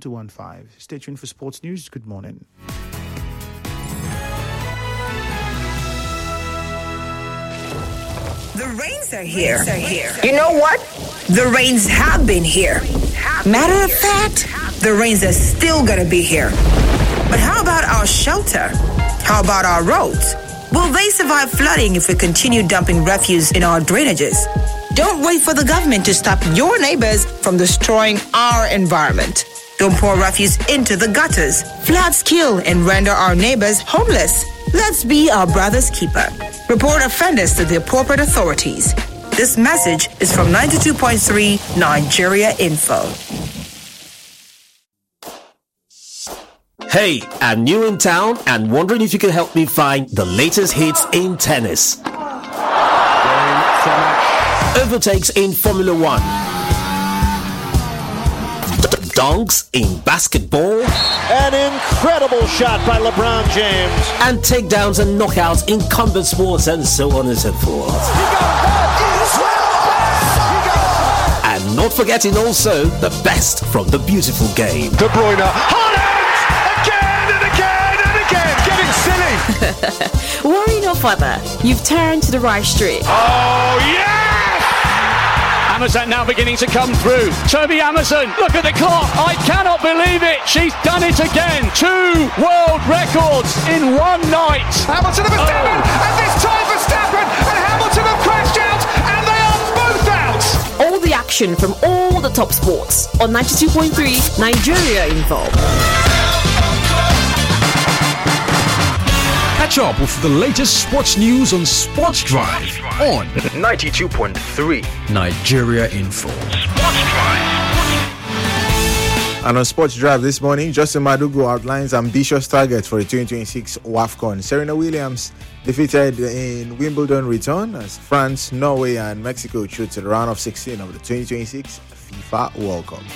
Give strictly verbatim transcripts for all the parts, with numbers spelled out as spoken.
two one five. Stay tuned for sports news. Good morning. The rains are here. Rains are here. You know what? The rains have been here. Matter of fact, the rains are still gonna be here. But how about our shelter? How about our roads? Will they survive flooding if we continue dumping refuse in our drainages? Don't wait for the government to stop your neighbors from destroying our environment. Don't pour refuse into the gutters. Floods kill and render our neighbors homeless. Let's be our brother's keeper. Report offenders to the appropriate authorities. This message is from ninety-two point three Nigeria Info. Hey, I'm new in town and wondering if you can help me find the latest hits in tennis. Overtakes in Formula One. Dunks in basketball. An incredible shot by LeBron James. And takedowns and knockouts in combat sports and so on and so forth. And not forgetting also the best from the beautiful game. De Bruyne. Haaland! Again and again and again. Getting silly. Worry no further. You've turned to the right street. Oh, yes! Amazon now beginning to come through. Toby Amazon, look at the clock. I cannot believe it. She's done it again. Two world records in one night. Hamilton and Verstappen, oh. and this time Verstappen and Hamilton have crashed out, and they are both out. All the action from all the top sports on ninety-two point three Nigeria Info. Catch up with the latest sports news on Sports Drive on ninety-two point three Nigeria Info. Sports Drive. And on Sports Drive this morning, Justin Madugu outlines ambitious targets for the twenty twenty-six WAFCON. Serena Williams defeated in Wimbledon return as France, Norway and Mexico through to the round of sixteen of the twenty twenty-six FIFA World Cup.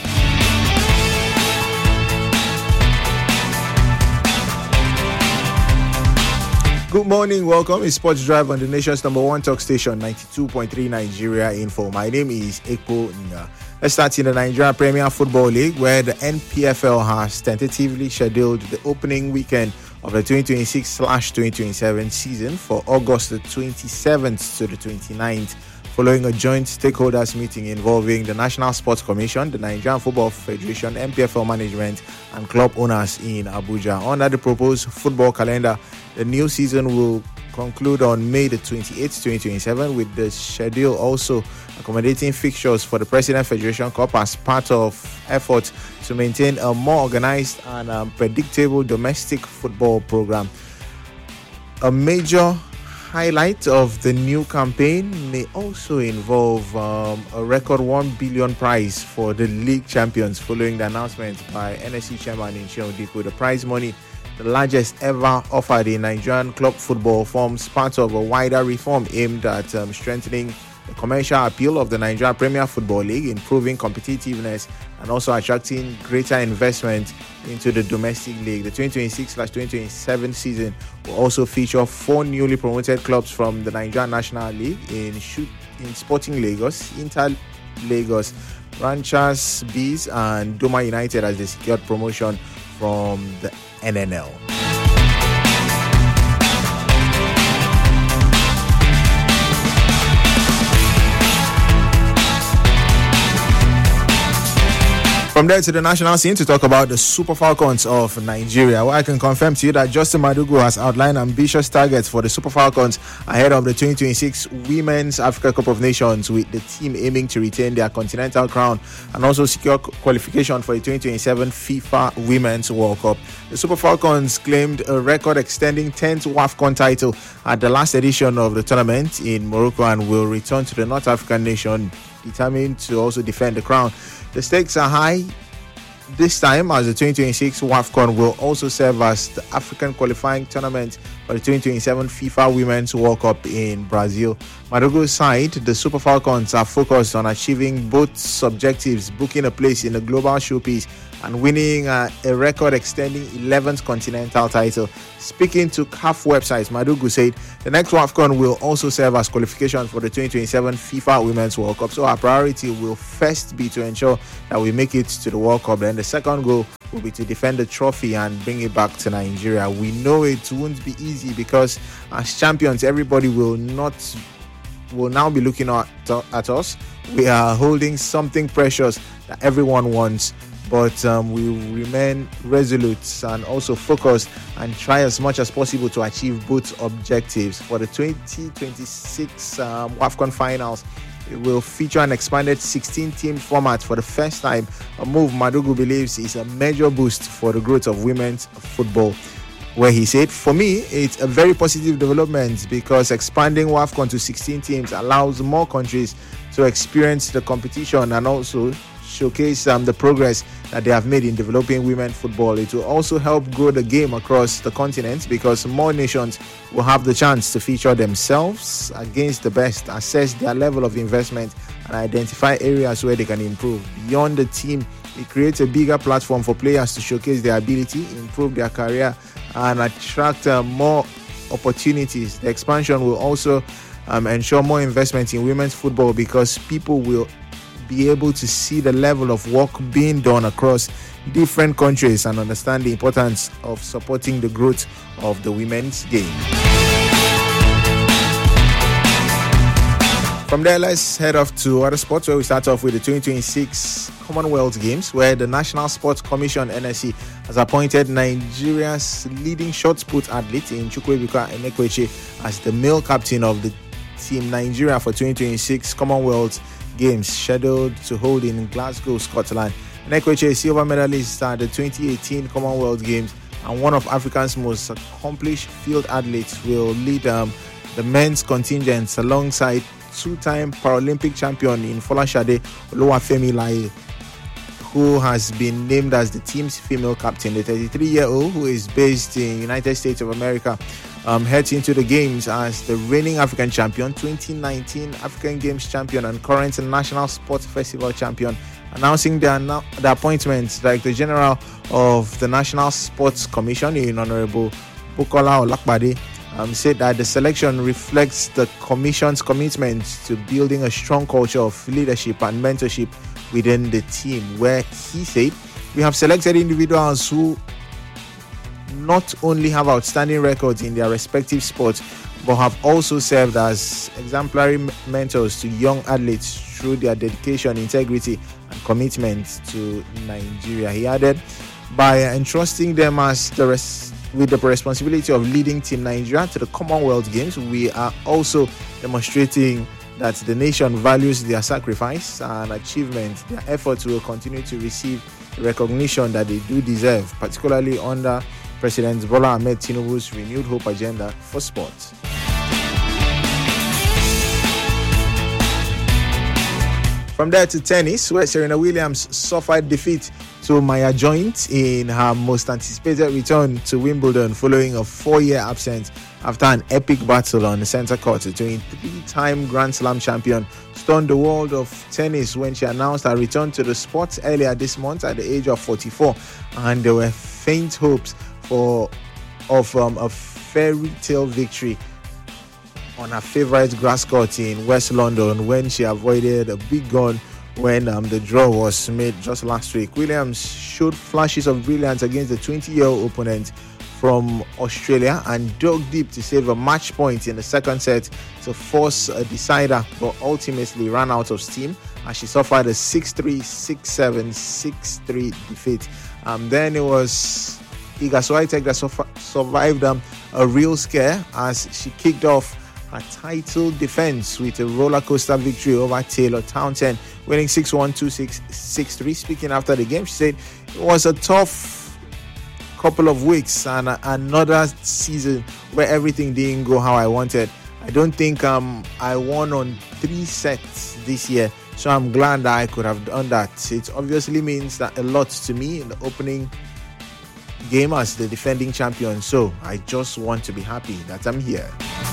Good morning, welcome. It's Sports Drive on the nation's number one talk station, ninety-two point three Nigeria Info. My name is Ekpo Nga. Let's start in the Nigeria Premier Football League, where the N P F L has tentatively scheduled the opening weekend of the twenty twenty-six twenty twenty-seven season for August the twenty-seventh to the twenty-ninth, following a joint stakeholders meeting involving the National Sports Commission, the Nigerian Football Federation, N P F L management, and club owners in Abuja. Under the proposed football calendar, the new season will conclude on May the twenty-eighth, twenty twenty-seven, with the schedule also accommodating fixtures for the President Federation Cup as part of efforts to maintain a more organized and um, predictable domestic football program. A major highlight of the new campaign may also involve um, a record one billion prize for the league champions, following the announcement by N S C chairman Ncheon Dikko. The prize money, the largest ever offered in Nigerian club football, forms part of a wider reform aimed at um, strengthening the commercial appeal of the Nigerian Premier Football League, improving competitiveness, and also attracting greater investment into the domestic league. The twenty twenty-six twenty twenty-seven season will also feature four newly promoted clubs from the Nigerian National League in shoot in Sporting Lagos, Inter Lagos, Ranchers Bees, and Doma United as they secured promotion from the N N L. From there to the national scene to talk about the Super Falcons of Nigeria, where I can confirm to you that Justin Madugu has outlined ambitious targets for the Super Falcons ahead of the twenty twenty-six Women's Africa Cup of Nations, with the team aiming to retain their continental crown and also secure qualification for the twenty twenty-seven FIFA Women's World Cup. The Super Falcons claimed a record-extending tenth WAFCON title at the last edition of the tournament in Morocco and will return to the North African nation determined to also defend the crown. The stakes are high this time, as the twenty twenty-six WAFCON will also serve as the African qualifying tournament for the twenty twenty-seven FIFA Women's World Cup in Brazil. Madugu's side, the Super Falcons, are focused on achieving both objectives, booking a place in the global showpiece and winning uh, a record-extending eleventh continental title. Speaking to C A F websites, Madugu said the next WAFCON will also serve as qualification for the twenty twenty-seven FIFA Women's World Cup. So our priority will first be to ensure that we make it to the World Cup. Then the second goal will be to defend the trophy and bring it back to Nigeria. We know it won't be easy because as champions, everybody will not will now be looking at, at us. We are holding something precious that everyone wants, but um, we will remain resolute and also focused and try as much as possible to achieve both objectives. For the twenty twenty-six um, WAFCON finals, it will feature an expanded sixteen-team format for the first time, a move Madugu believes is a major boost for the growth of women's football. Where he said, for me, it's a very positive development because expanding WAFCON to sixteen teams allows more countries to experience the competition and also showcase um, the progress that they have made in developing women's football. It will also help grow the game across the continent because more nations will have the chance to feature themselves against the best, assess their level of investment, and identify areas where they can improve. Beyond the team, it creates a bigger platform for players to showcase their ability, improve their career, and attract uh, more opportunities. The expansion will also um, ensure more investment in women's football because people will be able to see the level of work being done across different countries and understand the importance of supporting the growth of the women's game. From there, let's head off to other sports where we start off with the twenty twenty-six Commonwealth Games, where the National Sports Commission N S C has appointed Nigeria's leading shot put athlete in Chukwuebuka Enekwechi as the male captain of the Team Nigeria for twenty twenty-six Commonwealth Games scheduled to hold in Glasgow, Scotland. Enekwechi, a silver medalist at the twenty eighteen Commonwealth Games and one of Africa's most accomplished field athletes, will lead um, the men's contingents alongside two-time Paralympic champion in Folashade Oluwafemi Laye, who has been named as the team's female captain. The thirty-three-year-old, who is based in the United States of America, um, heads into the games as the reigning African champion, twenty nineteen African Games champion, and current National Sports Festival champion. Announcing the, the appointment, Director General of the National Sports Commission, in Honorable Bukola Olakbade, Um, said that the selection reflects the Commission's commitment to building a strong culture of leadership and mentorship within the team, where he said, we have selected individuals who not only have outstanding records in their respective sports, but have also served as exemplary mentors to young athletes through their dedication, integrity, and commitment to Nigeria. He added, by entrusting them as the rest with the responsibility of leading Team Nigeria to the Commonwealth Games, we are also demonstrating that the nation values their sacrifice and achievement. Their efforts will continue to receive the recognition that they do deserve, particularly under President Bola Ahmed Tinubu's renewed hope agenda for sports. From there to tennis, where Serena Williams suffered defeat to Maya Joint in her most anticipated return to Wimbledon following a four-year absence after an epic battle on the center court. The twenty-three-time Grand Slam champion stunned the world of tennis when she announced her return to the sport earlier this month at the age of forty-four, and there were faint hopes for of um, a fairy tale victory on her favorite grass court in West London when she avoided a big gun when um, the draw was made just last week. Williams showed flashes of brilliance against the twenty-year-old opponent from Australia and dug deep to save a match point in the second set to force a decider, but ultimately ran out of steam as she suffered a six three, six seven, six three defeat. Um, then it was Iga Swiatek that su- survived um, a real scare as she kicked off her title defense with a roller coaster victory over Taylor Townsend, winning six one, two six, six three. Speaking after the game, she said it was a tough couple of weeks and a- another season where everything didn't go how I wanted. I don't think um, I won on three sets this year, so I'm glad that I could have done that. It obviously means that a lot to me in the opening game as the defending champion, so I just want to be happy that I'm here.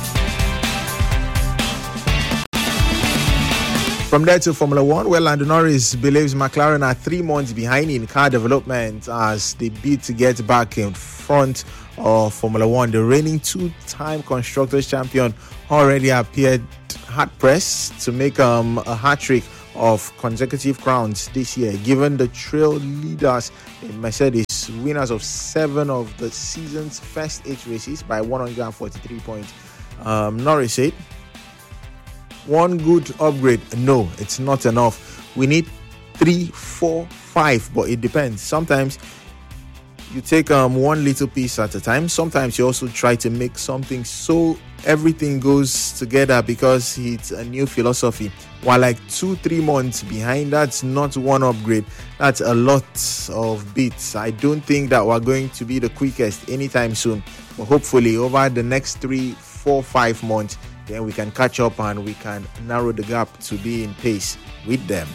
From there to Formula One, where Lando Norris believes McLaren are three months behind in car development as they bid to get back in front of Formula One. The reigning two-time Constructors champion already appeared hard-pressed to make um, a hat-trick of consecutive crowns this year, given the trail leaders in Mercedes, winners of seven of the season's first eight races by one hundred forty-three points. Um, Norris said, one good upgrade, no, it's not enough. We need three, four, five, but it depends. Sometimes you take um one little piece at a time. Sometimes you also try to make something so everything goes together because it's a new philosophy. While like two, three months behind, that's not one upgrade. That's a lot of bits. I don't think that we're going to be the quickest anytime soon. But hopefully over the next three, four, five months, then we can catch up and we can narrow the gap to be in pace with them.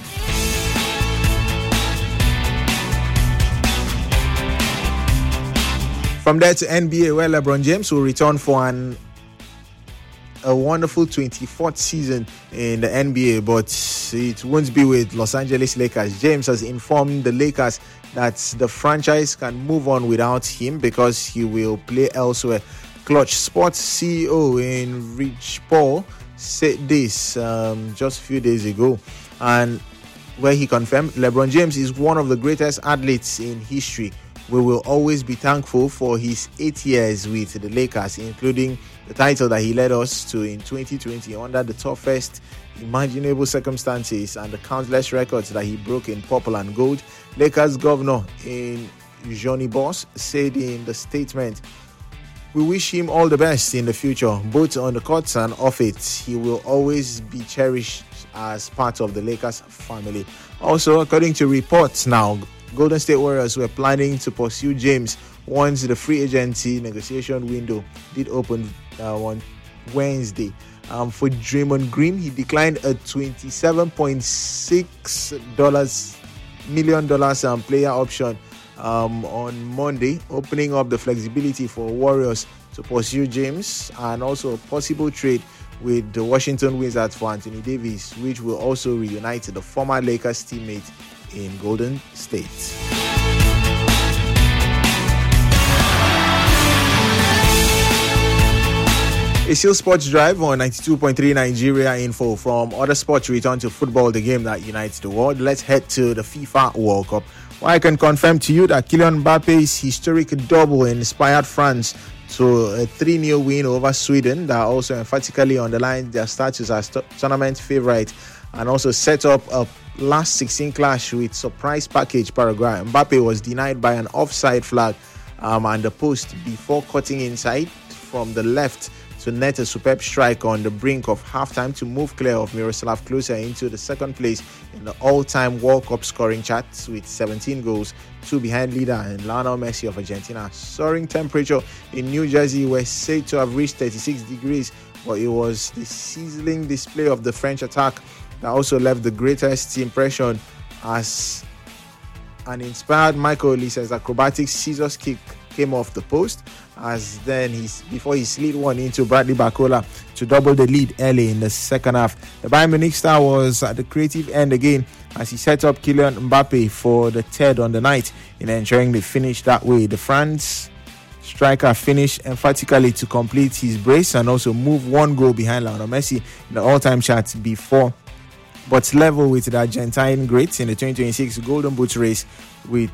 From there to N B A, where LeBron James will return for an a wonderful twenty-fourth season in the N B A, but it won't be with Los Angeles Lakers. James has informed the Lakers that the franchise can move on without him because he will play elsewhere. Clutch Sports C E O in Rich Paul said this um, just a few days ago, and where he confirmed LeBron James is one of the greatest athletes in history. We will always be thankful for his eight years with the Lakers, including the title that he led us to in twenty twenty under the toughest imaginable circumstances and the countless records that he broke in purple and gold. Lakers governor in Johnny Boss said in the statement, "We wish him all the best in the future, both on the courts and off it. He will always be cherished as part of the Lakers family." Also, according to reports now, Golden State Warriors were planning to pursue James once the free agency negotiation window did open uh, on Wednesday. Um, for Draymond Green, he declined a twenty-seven point six million dollars um, player option um, on Monday, opening up the flexibility for Warriors to pursue James and also a possible trade with the Washington Wizards for Anthony Davis, which will also reunite the former Lakers teammate in Golden State. A still Sports Drive on ninety-two point three Nigeria Info. From other sports, return to football, the game that unites the world. Let's head to the FIFA World Cup. Well, I can confirm to you that Kylian Mbappe's historic double inspired France to a three nil win over Sweden that also emphatically underlined their status as t- tournament favourite and also set up a last sixteen clash with surprise package Paraguay. Mbappe was denied by an offside flag um, and the post before cutting inside from the left to net a superb strike on the brink of halftime to move clear of Miroslav Klose into the second place in the all-time World Cup scoring chart with seventeen goals, two behind leader and Lionel Messi of Argentina. Soaring temperature in New Jersey was said to have reached thirty-six degrees, but it was the sizzling display of the French attack that also left the greatest impression as an inspired Michael Olise's acrobatic scissors kick came off the post as then he's before he slid one into Bradley Barcola to double the lead early in the second half. The Bayern Munich star was at the creative end again as he set up Kylian Mbappe for the third on the night in ensuring the finish that way. The France striker finished emphatically to complete his brace and also move one goal behind Lionel Messi in the all-time chart before but level with the Argentine greats in the twenty twenty-six Golden Boot race with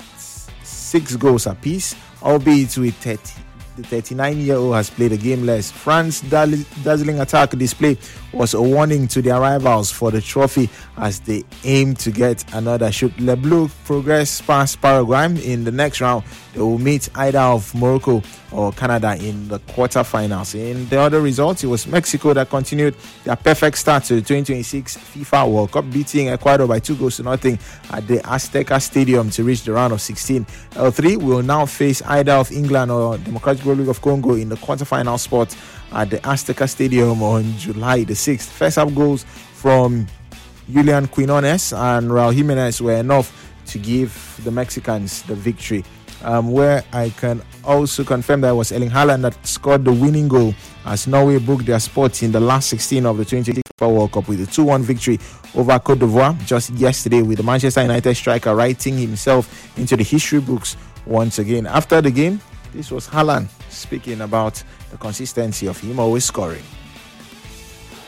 six goals apiece, albeit with thirty. The thirty-nine-year-old has played a game less. France's dazzling attack display was a warning to their rivals for the trophy as they aim to get another. Should Le Bleu progress past Paraguay in the next round, they will meet either of Morocco or Canada in the quarterfinals. In the other results, it was Mexico that continued their perfect start to the twenty twenty-six FIFA World Cup, beating Ecuador by two goals to nothing at the Azteca Stadium to reach the round of sixteen. L three will now face either of England or Democratic Republic of Congo in the quarterfinal spot at the Azteca Stadium on July the sixth. First half goals from Julian Quinones and Raul Jimenez were enough to give the Mexicans the victory. Um, where I can also confirm that it was Erling Haaland that scored the winning goal as Norway booked their spot in the last sixteen of the twenty twenty-six World Cup with a two one victory over Cote d'Ivoire just yesterday, with the Manchester United striker writing himself into the history books once again. After the game, this was Haaland speaking about the consistency of him always scoring.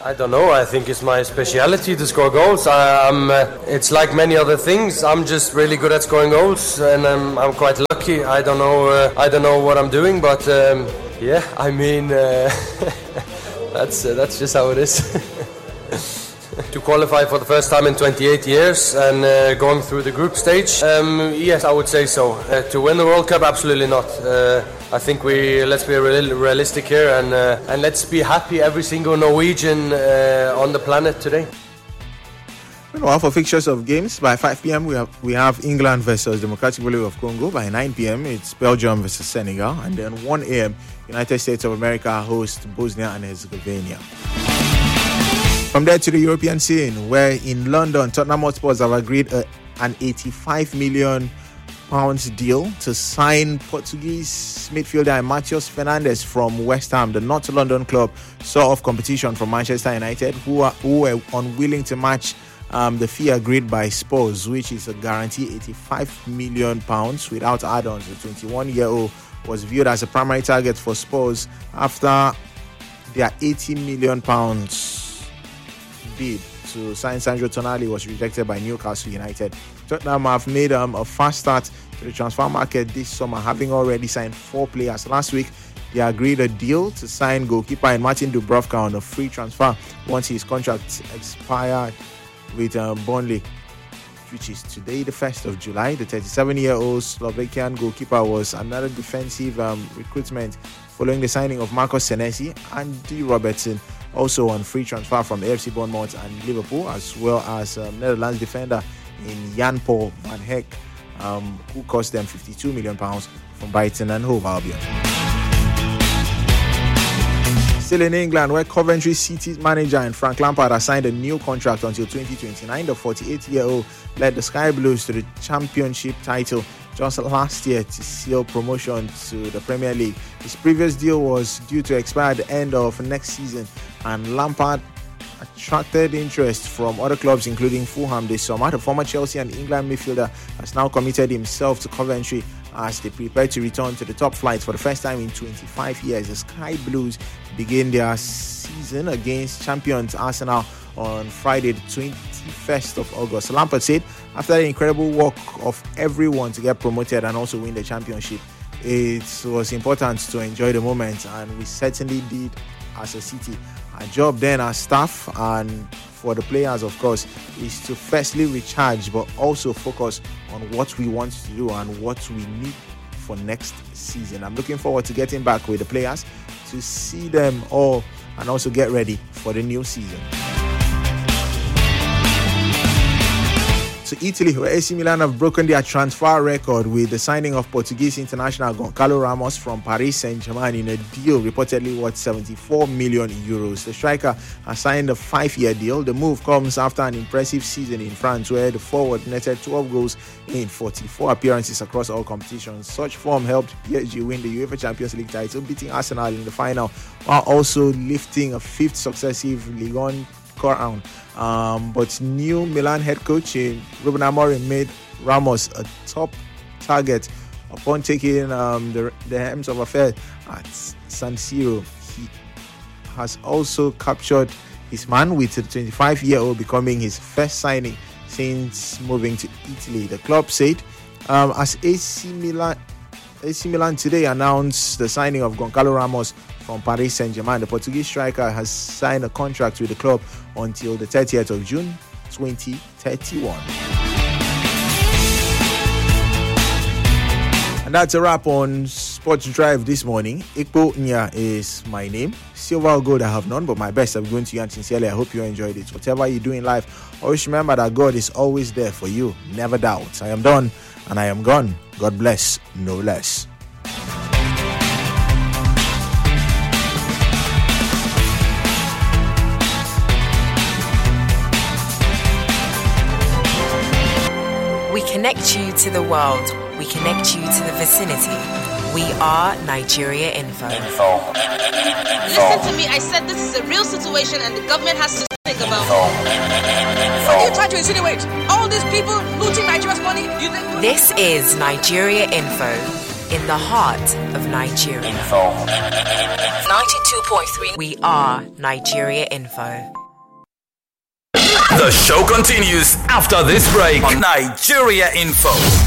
I don't know. I think it's my speciality to score goals. I, I'm, uh, it's like many other things. I'm just really good at scoring goals, and I'm, I'm quite lucky. I don't know. Uh, I don't know what I'm doing, but um, yeah. I mean, uh, that's uh, that's just how it is. To qualify for the first time in twenty-eight years and uh, going through the group stage, um, yes, I would say so. Uh, to win the World Cup, absolutely not. Uh, I think we let's be real, realistic here and uh, and let's be happy every single Norwegian uh, on the planet today. Well, for fixtures of games, by five p.m. we have we have England versus Democratic Republic of Congo. By nine p.m. it's Belgium versus Senegal, and then one a.m. United States of America host Bosnia and Herzegovina. From there to the European scene, where in London, Tottenham Hotspur have agreed a, an eighty-five million pounds deal to sign Portuguese midfielder Matheus Fernandes from West Ham. The North London club saw off competition from Manchester United, who, are, who were unwilling to match um, the fee agreed by Spurs, which is a guaranteed eighty-five million pounds without add-ons. The twenty-one-year-old was viewed as a primary target for Spurs after their eighty million pounds bid to sign Sandro Tonali was rejected by Newcastle United. Tottenham have made um, a fast start to the transfer market this summer, having already signed four players. Last week, they agreed a deal to sign goalkeeper Martin Dubravka on a free transfer once his contract expired with um, Burnley, which is today, the first of July. The thirty-seven-year-old Slovakian goalkeeper was another defensive um, recruitment following the signing of Marcos Senesi and D. Robertson, also on free transfer from A F C Bournemouth and Liverpool, as well as um, Netherlands defender in Jan-Paul van Heck, um, who cost them fifty-two million pounds from Brighton and Hove Albion. Still in England, where Coventry City's manager and Frank Lampard has signed a new contract until twenty twenty-nine, the forty-eight-year-old led the Sky Blues to the Championship title just last year to seal promotion to the Premier League. His previous deal was due to expire at the end of next season, and Lampard attracted interest from other clubs including Fulham this summer. The former Chelsea and England midfielder has now committed himself to Coventry as they prepare to return to the top flight for the first time in twenty-five years. The Sky Blues begin their season against champions Arsenal on Friday the twenty-first of August. Lampard said after the incredible work of everyone to get promoted and also win the championship, it was important to enjoy the moment, and we certainly did as a city. Our job then as staff and for the players, of course, is to firstly recharge but also focus on what we want to do and what we need for next season. I'm looking forward to getting back with the players to see them all and also get ready for the new season. To Italy, where A C Milan have broken their transfer record with the signing of Portuguese international Goncalo Ramos from Paris Saint-Germain in a deal reportedly worth seventy-four million euros. The striker has signed a five-year deal. The move comes after an impressive season in France, where the forward netted twelve goals in forty-four appearances across all competitions. Such form helped P S G win the UEFA Champions League title, beating Arsenal in the final, while also lifting a fifth successive Ligue one crown. Um, but new Milan head coach Ruben Amorim made Ramos a top target upon taking um, the, the helms of affairs at San Siro. He has also captured his man, with the twenty-five-year-old becoming his first signing since moving to Italy. The club said um, as A C Milan A C Milan today announced the signing of Goncalo Ramos from Paris Saint-Germain. The Portuguese striker has signed a contract with the club until the thirtieth of June twenty thirty-one. And that's a wrap on Sports Drive this morning. Ikpo Nya is my name. Silver or gold I have none, but my best I'm going to you, and sincerely I hope you enjoyed it. Whatever you do in life, always remember that God is always there for you. Never doubt. I am done and I am gone. God bless, no less. We connect you to the world. We connect you to the vicinity. We are Nigeria Info. Info. Listen to me. I said this is a real situation and the government has to think about it. What are you trying to insinuate? All these people looting Nigeria's money? You think- This is Nigeria Info, in the heart of Nigeria. Info. ninety-two point three. We are Nigeria Info. The show continues after this break on Nigeria Info.